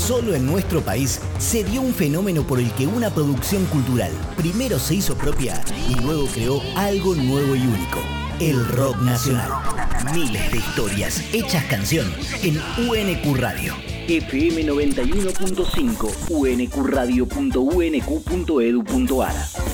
Solo en nuestro país se dio un fenómeno por el que una producción cultural primero se hizo propia y luego creó algo nuevo y único: el rock nacional. Miles de historias hechas canción en UNQ Radio. FM 91.5, uncradio.unq.edu.ar.